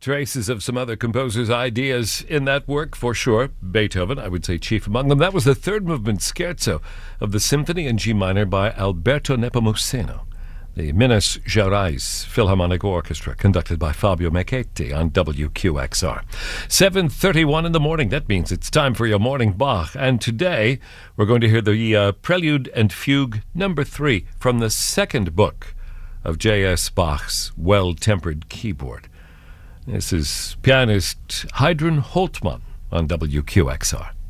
Traces of some other composers' ideas in that work, for sure. Beethoven, I would say chief among them. That was the third movement scherzo of the symphony in G minor by Alberto Nepomuceno. The Minas Gerais Philharmonic Orchestra, conducted by Fabio Mecchetti on WQXR. 7:31 in the morning. That means it's time for your morning Bach. And today we're going to hear the Prelude and Fugue number 3 from the second book of J.S. Bach's Well-Tempered Keyboard. This is pianist Heidrun Holtmann on WQXR.